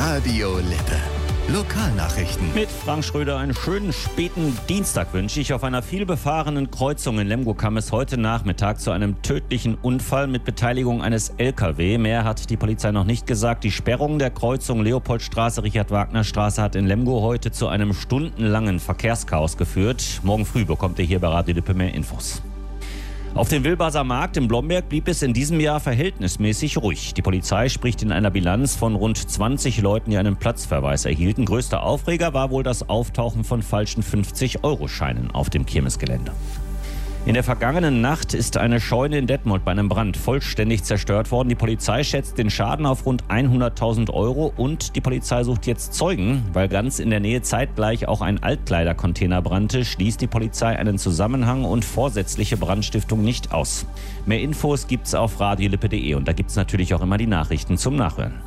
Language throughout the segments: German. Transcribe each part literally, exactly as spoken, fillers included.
Radio Lippe. Lokalnachrichten. Mit Frank Schröder einen schönen späten Dienstag wünsche ich. Auf einer vielbefahrenen Kreuzung in Lemgo kam es heute Nachmittag zu einem tödlichen Unfall mit Beteiligung eines L K W. Mehr hat die Polizei noch nicht gesagt. Die Sperrung der Kreuzung Leopoldstraße, Richard-Wagner-Straße hat in Lemgo heute zu einem stundenlangen Verkehrschaos geführt. Morgen früh bekommt ihr hier bei Radio Lippe mehr Infos. Auf dem Wilbaser Markt in Blomberg blieb es in diesem Jahr verhältnismäßig ruhig. Die Polizei spricht in einer Bilanz von rund zwanzig Leuten, die einen Platzverweis erhielten. Größter Aufreger war wohl das Auftauchen von falschen fünfzig-Euro-Scheinen auf dem Kirmesgelände. In der vergangenen Nacht ist eine Scheune in Detmold bei einem Brand vollständig zerstört worden. Die Polizei schätzt den Schaden auf rund hunderttausend Euro und die Polizei sucht jetzt Zeugen. Weil ganz in der Nähe zeitgleich auch ein Altkleidercontainer brannte, schließt die Polizei einen Zusammenhang und vorsätzliche Brandstiftung nicht aus. Mehr Infos gibt's auf radiolippe punkt de und da gibt's natürlich auch immer die Nachrichten zum Nachhören.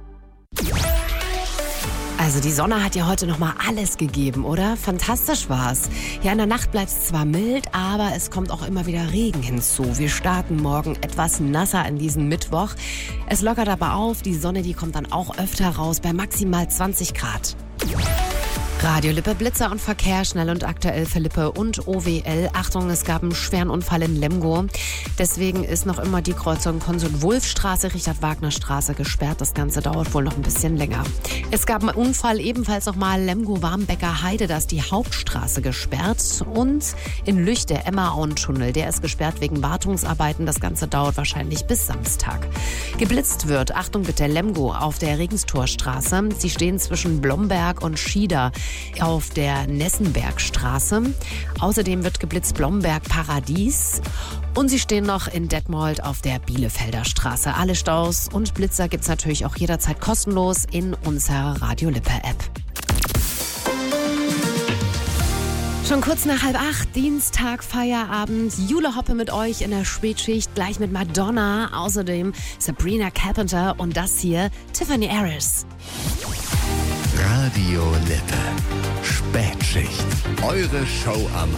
Also die Sonne hat ja heute nochmal alles gegeben, oder? Fantastisch war's. Ja, in der Nacht bleibt es zwar mild, aber es kommt auch immer wieder Regen hinzu. Wir starten morgen etwas nasser in diesen Mittwoch. Es lockert aber auf, die Sonne, die kommt dann auch öfter raus bei maximal zwanzig Grad. Radio Lippe, Blitzer und Verkehr, schnell und aktuell für Lippe und O W L. Achtung, es gab einen schweren Unfall in Lemgo. Deswegen ist noch immer die Kreuzung Konsul-Wulff-Straße, Richard-Wagner-Straße gesperrt. Das Ganze dauert wohl noch ein bisschen länger. Es gab einen Unfall ebenfalls nochmal Lemgo-Warmbecker Heide. Da ist die Hauptstraße gesperrt. Und in Lüch der Emma-Auen-Tunnel. Der ist gesperrt wegen Wartungsarbeiten. Das Ganze dauert wahrscheinlich bis Samstag. Geblitzt wird, Achtung bitte, Lemgo auf der Regenstorstraße. Sie stehen zwischen Blomberg und Schieder auf der Nessenbergstraße. Außerdem wird geblitzt Blomberg Paradies. Und sie stehen noch in Detmold auf der Bielefelder Straße. Alle Staus und Blitzer gibt's natürlich auch jederzeit kostenlos in unserer Radio Lippe App. Schon kurz nach halb acht, Dienstag, Feierabend. Jule Hoppe mit euch in der Spätschicht, gleich mit Madonna. Außerdem Sabrina Carpenter und das hier Tiffany Harris. Radio Lippe. Spätschicht. Eure Show am